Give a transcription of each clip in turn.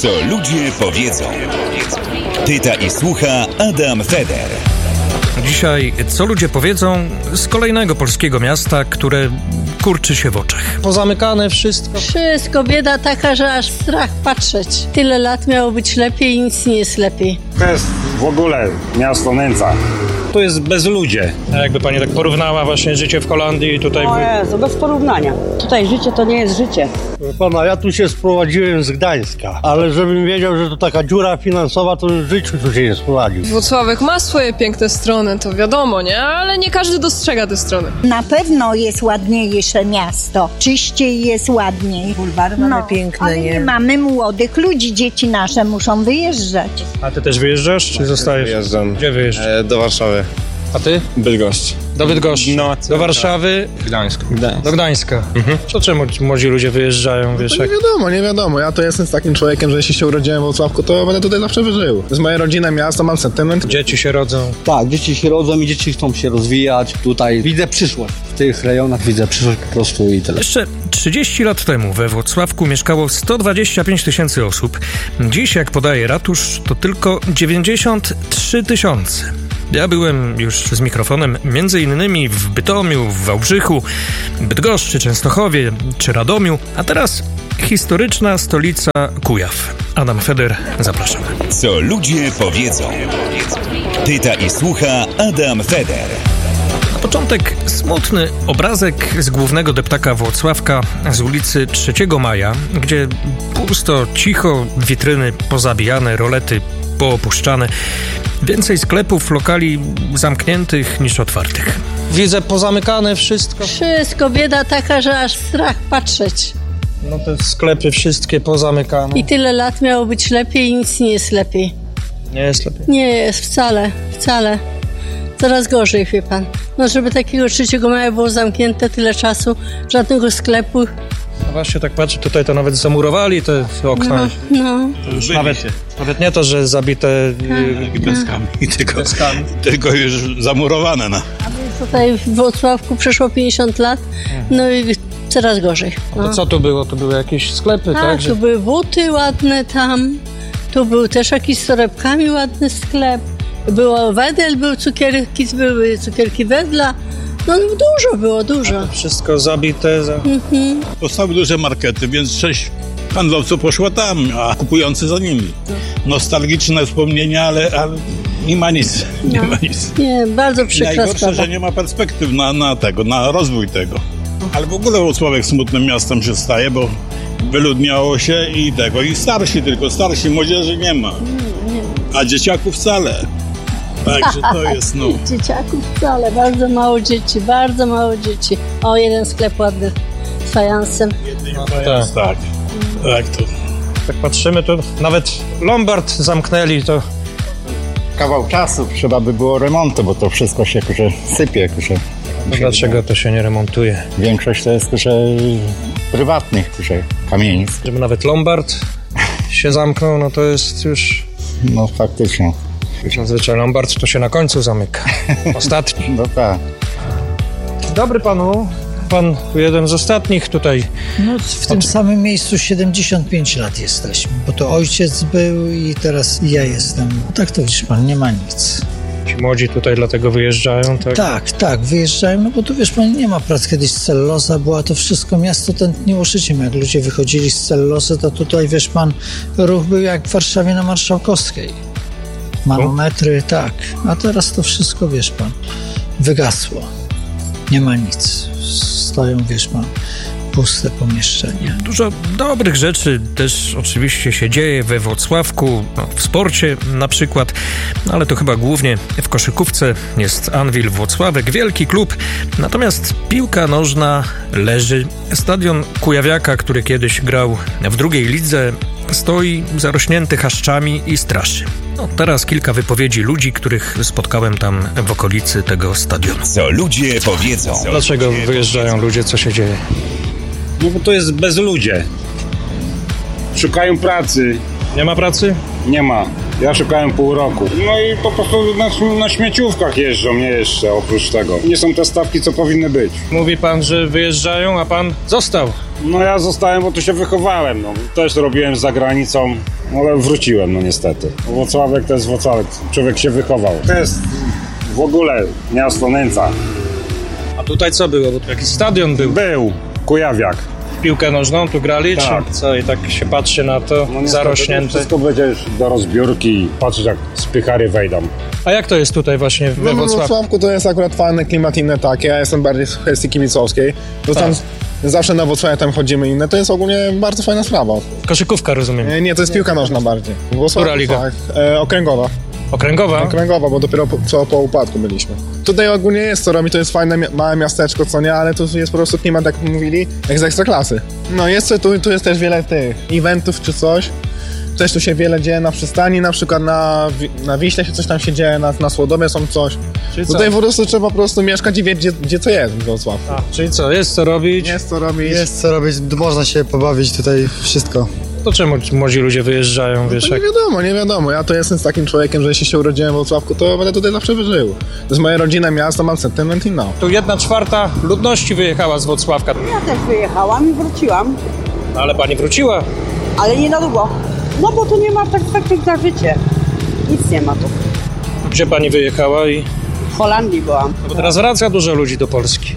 Co ludzie powiedzą. Pyta i słucha Adam Feder. Dzisiaj co ludzie powiedzą z kolejnego polskiego miasta, które kurczy się w oczach. Pozamykane wszystko. Wszystko, bieda taka, że aż strach patrzeć. Tyle lat miało być lepiej i nic nie jest lepiej. To jest w ogóle miasto nędza. Tu jest bezludzie. A jakby pani tak porównała właśnie życie w Holandii i tutaj... O Jezu, bez porównania. Tutaj życie to nie jest życie. Pana, ja tu się sprowadziłem z Gdańska, ale żebym wiedział, że to taka dziura finansowa, to w życiu tu się nie sprowadził. Włocławek ma swoje piękne strony, to wiadomo, nie? Ale nie każdy dostrzega te strony. Na pewno jest ładniejsze miasto. Czyściej jest ładniej. Bulwary mamy piękne, ale nie mamy młodych ludzi. Dzieci nasze muszą wyjeżdżać. A ty też wyjeżdżasz, czy zostajesz? Wyjeżdżam. Gdzie wyjeżdżasz? Do Warszawy. A ty? Bydgoszcz. Do Bydgoszczy. No, do Warszawy? Gdańsk. Do Gdańska. To czemu młodzi ludzie wyjeżdżają, wiesz? To nie wiadomo. Ja to jestem z takim człowiekiem, że jeśli się urodziłem w Włocławku, to będę tutaj zawsze wyżył. To jest moja rodzina, miasto, mam sentyment. Dzieci się rodzą. Tak, dzieci się rodzą i dzieci chcą się rozwijać. Tutaj widzę przyszłość. W tych rejonach widzę przyszłość po prostu i tyle. Jeszcze 30 lat temu we Włocławku mieszkało 125 000 osób. Dziś, jak podaje ratusz, to tylko 93 000. Ja byłem już z mikrofonem między innymi w Bytomiu, w Wałbrzychu, Bydgoszczy, Częstochowie czy Radomiu, a teraz historyczna stolica Kujaw. Adam Feder, zapraszamy. Co ludzie powiedzą. Pyta i słucha Adam Feder. Na początek smutny obrazek z głównego deptaka Włocławka z ulicy 3 Maja, gdzie pusto, cicho, witryny pozabijane, rolety poopuszczane. Więcej sklepów, lokali zamkniętych niż otwartych. Widzę pozamykane wszystko. Wszystko, bieda taka, że aż strach patrzeć. No te sklepy wszystkie pozamykane. I tyle lat miało być lepiej i nic nie jest lepiej. Nie jest lepiej? Nie jest, wcale. Coraz gorzej, wie pan. No, żeby takiego 3 Maja było zamknięte tyle czasu, żadnego sklepu. No właśnie tak patrzę, tutaj to nawet zamurowali te okna. No. Już nawet nie to, że zabite deskami, tylko już zamurowane. No. A tutaj w Włocławku przeszło 50 lat, no i coraz gorzej. No. To co tu było? To były jakieś sklepy, tak? Tu były buty ładne tam, tu był też jakiś z torebkami ładny sklep. Było Wedel, były cukierki Wedla. No dużo. A to wszystko zabite. Powstały duże markety, więc 6 handlowców poszło tam, a kupujący za nimi. Nostalgiczne wspomnienia, ale nie ma nic. Nie, bardzo przykra Najgorsze, sprawa. że nie ma perspektyw na rozwój tego. Ale w ogóle Włocławek smutnym miastem się staje, bo wyludniało się i starsi, młodzieży nie ma. A dzieciaków wcale. Także to jest, Dzieciaków wcale, bardzo mało dzieci. O, jeden sklep ładny z fajansem. Tak. Tak patrzymy, to nawet Lombard zamknęli, to... Kawał czasu trzeba by było remontu, bo to wszystko się sypie. Dlaczego to się nie remontuje? Większość to jest prywatnych kamienic. Żeby nawet Lombard się zamknął, no to jest już... No faktycznie. Zazwyczaj Lombard to się na końcu zamyka. Ostatni. No tak. Dobry panu. Pan jeden z ostatnich tutaj. No w tym samym miejscu 75 lat jesteśmy, bo to ojciec był i teraz ja jestem. Tak to widzisz pan, nie ma nic. Ci młodzi tutaj dlatego wyjeżdżają, tak? Tak, wyjeżdżają, no bo tu wiesz pan, nie ma prac. Kiedyś celluloza była, to wszystko miasto tętniło życiem. Jak ludzie wychodzili z cellulozy, to tutaj wiesz pan, ruch był jak w Warszawie na Marszałkowskiej. Manometry, tak. A teraz to wszystko, wiesz pan, wygasło. Nie ma nic. Stoją, wiesz pan, puste pomieszczenia. Dużo dobrych rzeczy też oczywiście się dzieje we Włocławku, w sporcie na przykład, ale to chyba głównie w koszykówce. Jest Anwil Włocławek, wielki klub, natomiast piłka nożna leży. Stadion Kujawiaka, który kiedyś grał w drugiej lidze, stoi zarośnięty chaszczami i straszy. Teraz kilka wypowiedzi ludzi, których spotkałem tam w okolicy tego stadionu. Co ludzie powiedzą. Dlaczego wyjeżdżają ludzie? Co się dzieje? No bo to jest bezludzie. Szukają pracy. Nie ma pracy? Nie ma. Ja szukałem pół roku. No i po prostu na śmieciówkach jeżdżą, nie jeszcze oprócz tego. Nie są te stawki, co powinny być. Mówi pan, że wyjeżdżają, a pan został. No ja zostałem, bo tu się wychowałem. Też robiłem za granicą. ale wróciłem, no niestety. Włocławek to jest Włocławek, człowiek się wychował. To jest w ogóle miasto nędza. A tutaj co było? Bo tu jakiś stadion był. Był, Kujawiak. Piłkę nożną tu grali, Tak. czy co? I tak się patrzy na to, No zarośnięte. Wszystko będzie już do rozbiórki i patrzeć jak spychary wejdą. A jak to jest tutaj właśnie we No, w Wrocławiu? Wrocławku to jest akurat fajny klimat inny takie. Ja jestem bardziej z kwestii kibicowskiej. To tam zawsze na Wrocławiu tam chodzimy inne. To jest ogólnie bardzo fajna sprawa. Koszykówka, rozumiem. Nie, to jest piłka nożna bardziej. Która liga? Tak, okręgowa. Okręgowa? Okręgowa, bo dopiero po upadku byliśmy. Tutaj ogólnie jest co robić, to jest fajne małe miasteczko, co nie, ale tu jest po prostu klimat, jak mówili, jak z Ekstraklasy. No jest tu jest też wiele tych eventów czy coś. Też tu się wiele dzieje na przystani, na przykład na Wiśle się coś tam się dzieje, na Słodomie są coś. Czyli tutaj co? po prostu trzeba po prostu mieszkać i wiedzieć, gdzie co jest w Wrocławiu. Czyli co, jest co robić? Jest co robić. Jest co robić, można się pobawić tutaj wszystko. To czemu młodzi ludzie wyjeżdżają, wiesz? No to nie wiadomo. Ja to jestem z takim człowiekiem, że jeśli się urodziłem w Wrocławku, to będę tutaj zawsze żył. To jest moje rodzinne miasto, mam sentyment i no. Tu 1/4 ludności wyjechała z Włocławka. Ja też wyjechałam i wróciłam, Ale pani wróciła. ale nie na długo. No bo tu nie ma perspektyw za życie. Nic nie ma tu. Gdzie pani wyjechała i... W Holandii byłam. Bo teraz wraca dużo ludzi do Polski.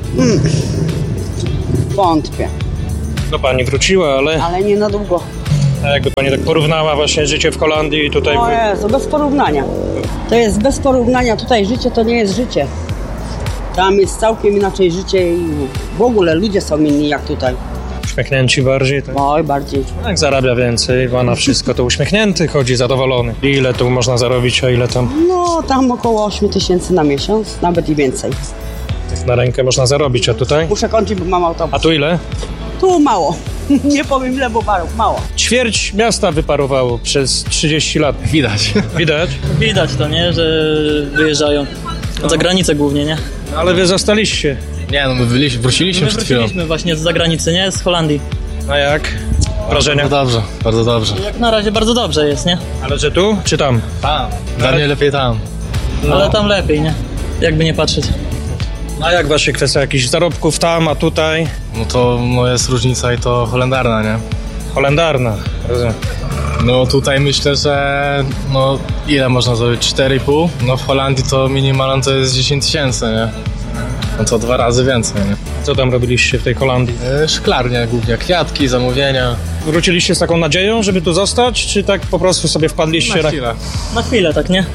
Wątpię, No pani wróciła, ale nie na długo. a jakby pani tak porównała właśnie życie w Holandii i tutaj... O Jezu, bez porównania. To jest bez porównania. Tutaj życie to nie jest życie. Tam jest całkiem inaczej życie i w ogóle ludzie są inni jak tutaj. Uśmiechnięci bardziej, tak? Oj, bardziej. Jak zarabia więcej, ma na wszystko, to uśmiechnięty chodzi, zadowolony. Ile tu można zarobić, a ile tam No, tam około 8 000 na miesiąc, nawet i więcej. na rękę można zarobić, a tutaj? Muszę kończyć, bo mam autobus. A tu ile? Tu mało. Nie powiem ile, bo mało. Ćwierć miasta wyparowało przez 30 lat. Widać. Widać? Widać to, nie? Że wyjeżdżają. Za granicę głównie, nie? Ale wy zostaliście. Nie, no my wróciliśmy przed chwilą. Wróciliśmy właśnie z zagranicy, nie? Z Holandii. A jak? Wrażenia? Bardzo dobrze. Jak na razie bardzo dobrze jest, nie? Ale że tu, czy tam? Tam. Dla mnie lepiej tam. No. Ale tam lepiej, nie? Jakby nie patrzeć. A jak właśnie kwestia jakichś zarobków tam, a tutaj? No to jest różnica i to holendarna, nie? Holendarna, rozumiem. No tutaj myślę, że ile można zrobić? 4,5? No w Holandii to minimalnie to jest 10 000, nie? No to 2 razy więcej, nie? Co tam robiliście w tej Holandii? Szklarnie głównie, kwiatki, zamówienia. Wróciliście z taką nadzieją, żeby tu zostać, czy tak po prostu sobie wpadliście? Na chwilę. Na chwilę, tak, nie?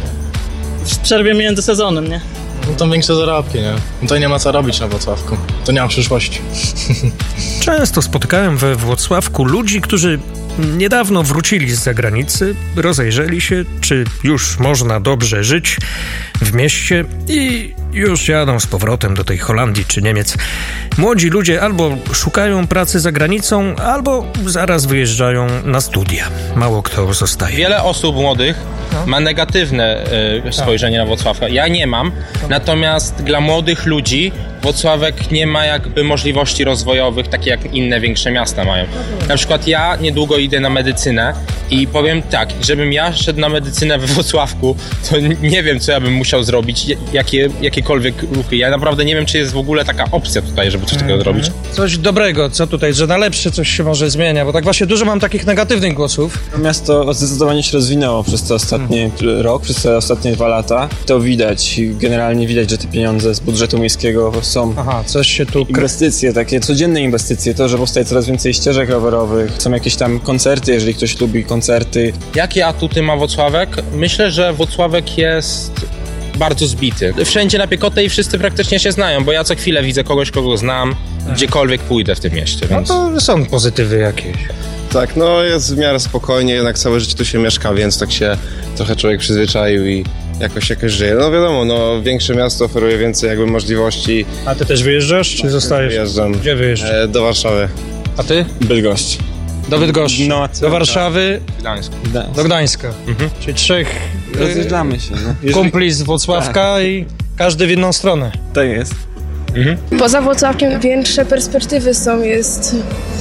W przerwie między sezonem, nie? No to większe zarobki, nie? No to nie ma co robić na Wrocławku. To nie ma przyszłości. Często spotykałem we Włocławku ludzi, którzy niedawno wrócili z zagranicy, rozejrzeli się, czy już można dobrze żyć w mieście i już jadą z powrotem do tej Holandii czy Niemiec. Młodzi ludzie albo szukają pracy za granicą, albo zaraz wyjeżdżają na studia. Mało kto zostaje. Wiele osób młodych ma negatywne spojrzenie na Włocławka. Ja nie mam, natomiast dla młodych ludzi Włocławek nie ma jakby możliwości rozwojowych, takie jak inne większe miasta mają. Na przykład ja niedługo idę na medycynę i powiem tak, żebym ja szedł na medycynę we Włocławku, to nie wiem, co ja bym musiał zrobić, jakiekolwiek ruchy. Ja naprawdę nie wiem, czy jest w ogóle taka opcja tutaj, żeby coś takiego zrobić. Coś dobrego, co tutaj, że na lepsze coś się może zmienia, bo tak właśnie dużo mam takich negatywnych głosów. Miasto zdecydowanie się rozwinęło przez te ostatni rok, przez te ostatnie 2 lata. To widać, generalnie widać, że te pieniądze z budżetu miejskiego są. Aha, coś się tu... Inwestycje, takie codzienne inwestycje, to, że powstaje coraz więcej ścieżek rowerowych, są jakieś tam koncerty, jeżeli ktoś lubi koncerty. Jakie atuty ma Włocławek? Myślę, że Włocławek jest bardzo zbity. Wszędzie na piechotę i wszyscy praktycznie się znają, bo ja co chwilę widzę kogoś, kogo znam, gdziekolwiek pójdę w tym mieście, więc... No to są pozytywy jakieś. Tak, no jest w miarę spokojnie, jednak całe życie tu się mieszka, więc tak się trochę człowiek przyzwyczaił i jakoś żyje. No wiadomo, większe miasto oferuje więcej jakby możliwości. A ty też wyjeżdżasz, czy zostajesz? Wyjeżdżam. Gdzie wyjeżdżasz? Do Warszawy. A ty? Bydgoszcz. Do Bydgoszczy. No, do Warszawy. Gdańsk. Do Gdańska. Czyli 3 rozjeżdżamy się. No. Kumpli z Włocławka i każdy w inną stronę. Tak jest. Poza Włocławkiem większe perspektywy są, jest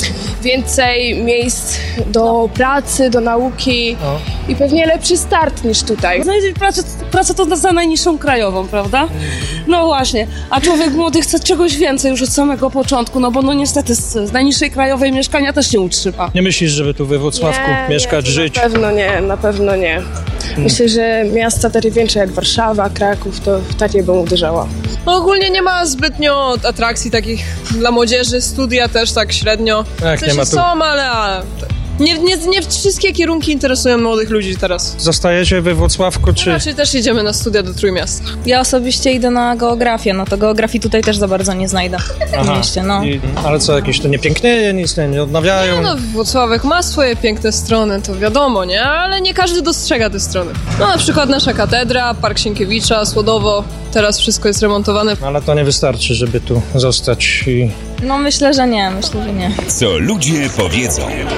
więcej miejsc do pracy, do nauki i pewnie lepszy start niż tutaj. Znaleźć pracę to za najniższą krajową, prawda? No właśnie, a człowiek młody chce czegoś więcej już od samego początku, no bo no niestety z najniższej krajowej mieszkania też nie utrzyma. Nie myślisz, żeby tu we Włocławku mieszkać, żyć? Na pewno nie. Myślę, że miasta takie większe jak Warszawa, Kraków, to takie bym uderzała. No ogólnie nie ma zbytnio atrakcji takich dla młodzieży, studia też tak średnio. Tak, w sensie nie ma tu... są, ale nie wszystkie kierunki interesują młodych ludzi teraz. Zostajecie we Włocławku, czy... Raczej też jedziemy na studia do Trójmiasta. Ja osobiście idę na geografię, no to geografii tutaj też za bardzo nie znajdę w mieście, no. Ale co, jakieś to nie pięknieje, nic nie odnawiają? Nie, no Włocławek ma swoje piękne strony, to wiadomo, nie? Ale nie każdy dostrzega te strony. No na przykład nasza katedra, Park Sienkiewicza, Słodowo, teraz wszystko jest remontowane. No, ale to nie wystarczy, żeby tu zostać i... No myślę, że nie. Co ludzie powiedzą.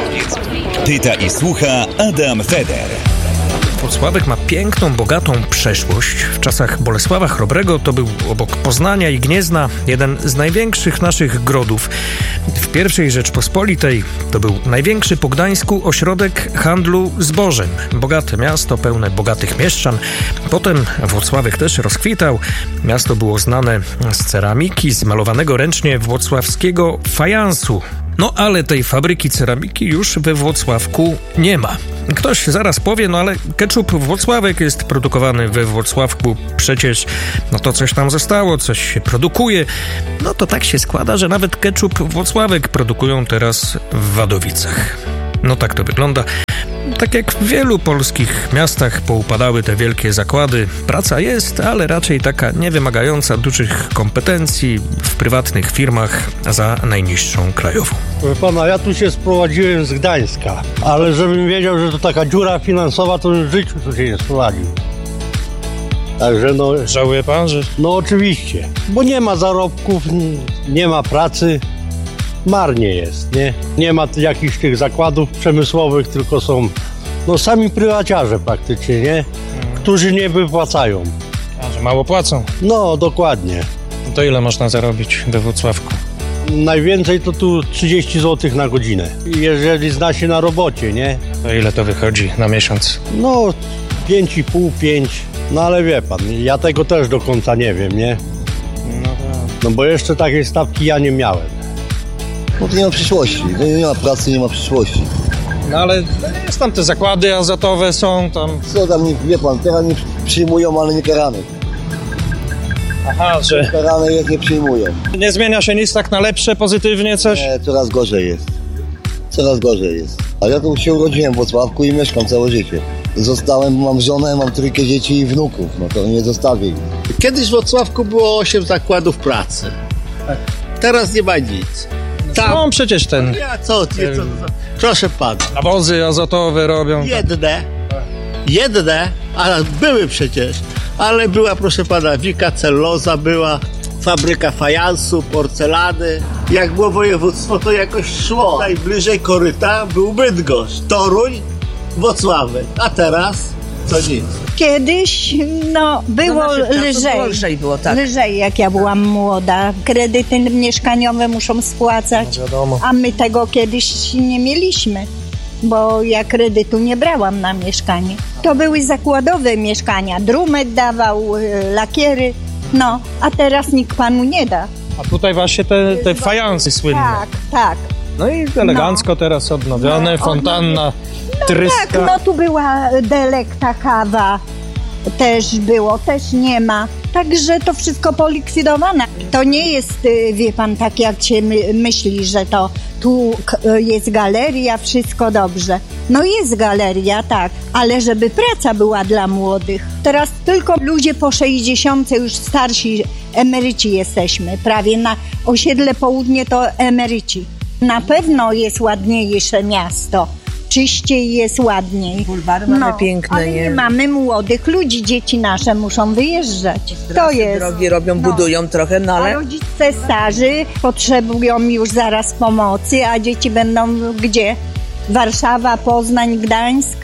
Pyta i słucha Adam Feder. Włocławek ma piękną, bogatą przeszłość. W czasach Bolesława Chrobrego to był obok Poznania i Gniezna jeden z największych naszych grodów. W I Rzeczpospolitej to był największy po Gdańsku ośrodek handlu zbożem. Bogate miasto, pełne bogatych mieszczan. Potem Włocławek też rozkwitał. Miasto było znane z ceramiki, z malowanego ręcznie włocławskiego fajansu. No ale tej fabryki ceramiki już we Włocławku nie ma. Ktoś zaraz powie, no ale ketchup Włocławek jest produkowany we Włocławku. Przecież no to coś tam zostało, coś się produkuje. No to tak się składa, że nawet ketchup Włocławek produkują teraz w Wadowicach. No tak to wygląda. Tak jak w wielu polskich miastach poupadały te wielkie zakłady. Praca jest, ale raczej taka niewymagająca dużych kompetencji w prywatnych firmach za najniższą krajową. Proszę pana, ja tu się sprowadziłem z Gdańska, ale żebym wiedział, że to taka dziura finansowa, to w życiu tu się nie sprowadził. Także no... Żałuje pan, że... No oczywiście, bo nie ma zarobków, nie ma pracy. Marnie jest, nie? Nie ma jakichś tych zakładów przemysłowych, tylko są sami prywaciarze praktycznie, nie? Którzy nie wypłacają. A, że mało płacą? No, dokładnie. To ile można zarobić we Włocławku? Najwięcej to tu 30 zł na godzinę. Jeżeli zna się na robocie, nie? To ile to wychodzi na miesiąc? No, 5,5, 5. No ale wie pan, ja tego też do końca nie wiem, nie? No bo jeszcze takiej stawki ja nie miałem. No to nie ma przyszłości, nie ma pracy, nie ma przyszłości. No ale jest tam te zakłady azotowe są tam... Co tam, wie pan, teraz nie przyjmują, ale nie karane. Aha, że... Karane ich nie przyjmują. Nie zmienia się nic tak na lepsze, pozytywnie coś? Nie, coraz gorzej jest. Coraz gorzej jest. A ja tu się urodziłem w Włocławku i mieszkam całe życie. Zostałem, mam żonę, mam 3 dzieci i wnuków, no to nie zostawię ich. Kiedyś w Włocławku było 8 zakładów pracy. Teraz nie ma nic. Tam, no przecież ten... Ja co? Proszę pana. Nawozy azotowe robią. Jedne, a były przecież. Ale była, proszę pana, Wika Celloza, była fabryka fajansu, porcelany. Jak było województwo, to jakoś szło. Najbliżej koryta był Bydgoszcz, Toruń, Włocławek. A teraz to nic. Kiedyś, było lżej. Było, tak. Lżej, jak ja byłam młoda. Kredyty mieszkaniowe muszą spłacać, a my tego kiedyś nie mieliśmy, bo ja kredytu nie brałam na mieszkanie. To były zakładowe mieszkania. Drumet dawał, lakiery, a teraz nikt panu nie da. A tutaj właśnie te fajansy słynne. Tak. No i elegancko teraz odnowione, fontanna. Tak, tu była Delekta kawa, też nie ma. Także to wszystko polikwidowane. To nie jest, wie pan, tak jak się myśli, że to tu jest galeria, wszystko dobrze. No jest galeria, tak, ale żeby praca była dla młodych. Teraz tylko ludzie po 60, już starsi emeryci jesteśmy. Prawie na osiedle Południe to emeryci. Na pewno jest ładniejsze miasto. Czyściej jest, ładniej. Bulwary mamy piękne. Ale nie mamy młodych ludzi, dzieci nasze muszą wyjeżdżać. To jest. Drogi robią, budują trochę, ale... A rodzice starzy potrzebują już zaraz pomocy, a dzieci będą gdzie? Warszawa, Poznań, Gdańsk.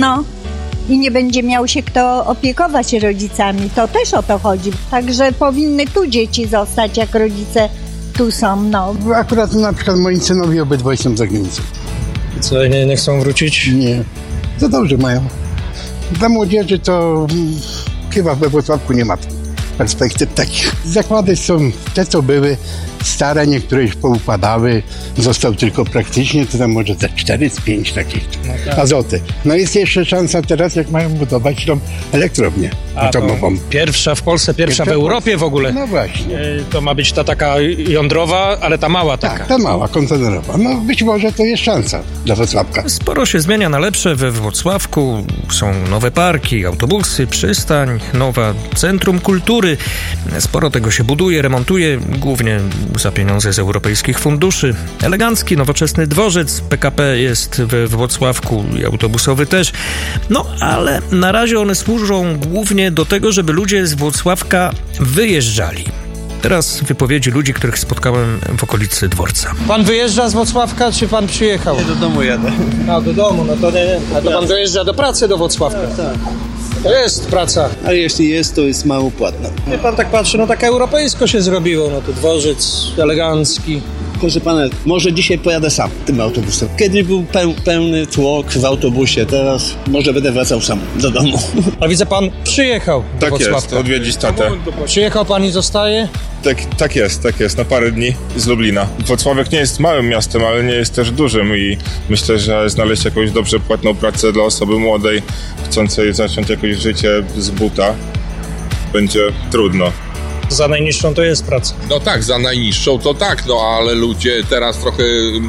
I nie będzie miał się kto opiekować rodzicami. To też o to chodzi. Także powinny tu dzieci zostać, jak rodzice tu są, no. Akurat na przykład moi synowie obydwaj są za granicą. Co, nie chcą wrócić? Nie, to dobrze mają. Dla młodzieży to chyba we Włocławku nie ma perspektyw takich. Zakłady są te, co były stare, niektóre już poupadały. Został tylko praktycznie, to tam może za 4 z 5 takich azoty. No jest jeszcze szansa teraz, jak mają budować tą elektrownię atomową. Pierwsza w Polsce, pierwsza w Europie w ogóle. No właśnie. To ma być ta taka jądrowa, ale ta mała taka. Tak, ta mała, kontenerowa. No być może to jest szansa dla Wrocławka. Sporo się zmienia na lepsze we Włocławku. Są nowe parki, autobusy, przystań, nowe centrum kultury. Sporo tego się buduje, remontuje, głównie za pieniądze z europejskich funduszy. Elegancki, nowoczesny dworzec PKP jest we Włocławku i autobusowy też. No, ale na razie one służą głównie do tego, żeby ludzie z Włocławka wyjeżdżali. Teraz wypowiedzi ludzi, których spotkałem w okolicy dworca. Pan wyjeżdża z Włocławka, czy pan przyjechał? Nie, do domu jadę. A, do domu, no to nie. A to pan dojeżdża do pracy do Włocławka? Tak. To jest praca. Ale jeśli jest, to jest mało płatna. Nie, pan tak patrzy, no tak europejsko się zrobiło, no to dworzec elegancki. Proszę pana, może dzisiaj pojadę sam tym autobusem. Kiedyś był pełny tłok w autobusie, teraz może będę wracał sam do domu. A widzę, pan przyjechał do Włocławka. Tak jest, odwiedzić tatę. Przyjechał pan i zostaje? Tak jest, na parę dni z Lublina. Włocławek nie jest małym miastem, ale nie jest też dużym i myślę, że znaleźć jakąś dobrze płatną pracę dla osoby młodej, chcącej zacząć jakieś życie z buta, będzie trudno. Za najniższą to jest praca. No tak, za najniższą to tak, no ale ludzie teraz trochę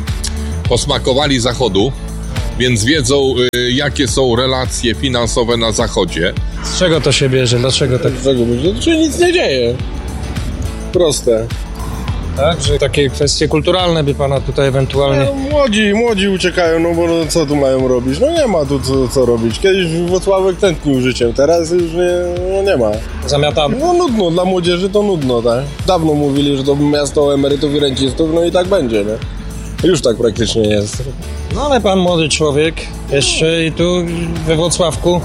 posmakowali Zachodu, więc wiedzą, jakie są relacje finansowe na Zachodzie. Z czego to się bierze? Dlaczego tak? Czy nic nie dzieje. Proste. Tak, że takie kwestie kulturalne by pana tutaj ewentualnie... No, młodzi uciekają, no bo no, co tu mają robić? No nie ma tu co robić. Kiedyś Włocławek tętnił życiem, teraz już nie ma. Zamiatamy. No nudno, dla młodzieży to nudno, tak? Dawno mówili, że to miasto emerytów i rencistów, no i tak będzie, nie? Już tak praktycznie jest. No ale pan młody człowiek, jeszcze i tu we Włocławku.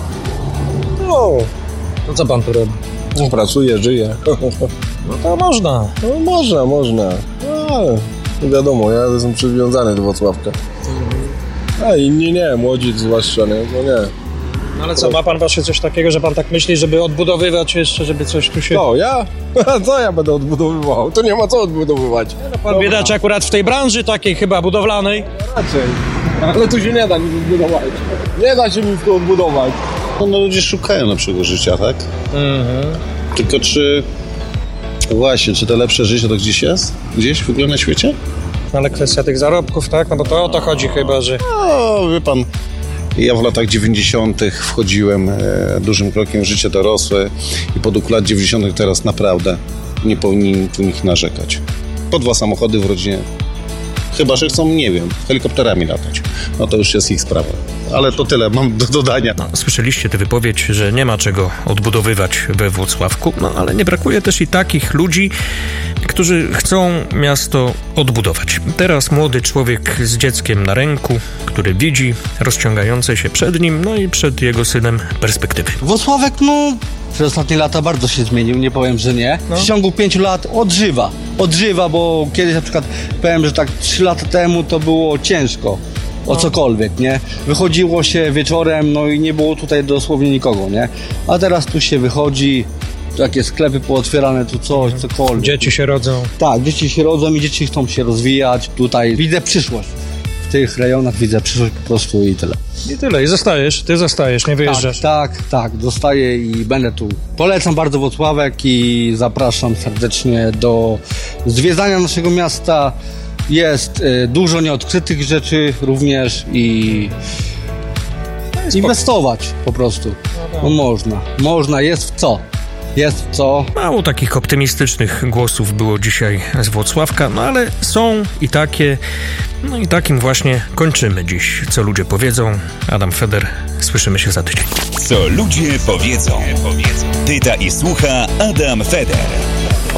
No. To co pan tu robi? No, pracuje, żyje. No to można. No można. No, wiadomo, ja jestem przywiązany do Włocławka. A inni nie, młodzi zwłaszcza, nie? No nie. No ale co, ma pan właśnie coś takiego, że pan tak myśli, żeby odbudowywać jeszcze, żeby coś tu się... No, ja? Co ja będę odbudowywał? To nie ma co odbudowywać. No, pan biedacz akurat w tej branży takiej chyba budowlanej. Raczej. Ale tu się nie da nic odbudować. Nie da się nic tu odbudować. No ludzie szukają lepszego życia, tak? Tylko czy... Właśnie, czy to lepsze życie to gdzieś jest? Gdzieś w ogóle na świecie? Ale kwestia tych zarobków, tak? No bo to o to chodzi chyba, że... No, wie pan, ja w latach 90. wchodziłem dużym krokiem w życie dorosłe i po duchu lat 90. teraz naprawdę nie powinni tu nikt narzekać. Po 2 samochody w rodzinie. Chyba, że chcą, nie wiem, helikopterami latać. No to już jest ich sprawa. Ale to tyle mam do dodania. No, słyszeliście tę wypowiedź, że nie ma czego odbudowywać we Włocławku, no ale nie brakuje też i takich ludzi, którzy chcą miasto odbudować. Teraz młody człowiek z dzieckiem na ręku, który widzi rozciągające się przed nim, no i przed jego synem perspektywy. Włocławek, no, przez ostatnie lata bardzo się zmienił, nie powiem, że nie. W ciągu 5 lat odżywa, bo kiedyś na przykład powiem, że tak 3 lata temu to było ciężko o cokolwiek, nie? Wychodziło się wieczorem, no i nie było tutaj dosłownie nikogo, nie? A teraz tu się wychodzi, takie sklepy pootwierane, tu coś, cokolwiek. Dzieci się rodzą. Tak, dzieci się rodzą i dzieci chcą się rozwijać. Tutaj widzę przyszłość. W tych rejonach widzę przyszłość po prostu i tyle. I tyle, i ty zostajesz, nie wyjeżdżasz. Tak, zostaję i będę tu. Polecam bardzo Włocławek i zapraszam serdecznie do zwiedzania naszego miasta. Jest dużo nieodkrytych rzeczy również i inwestować po prostu. No można, jest w co. Mało takich optymistycznych głosów było dzisiaj z Włocławka, no ale są i takie, no i takim właśnie kończymy dziś. Co ludzie powiedzą. Adam Feder, słyszymy się za tydzień. Co ludzie powiedzą. Pyta i słucha Adam Feder.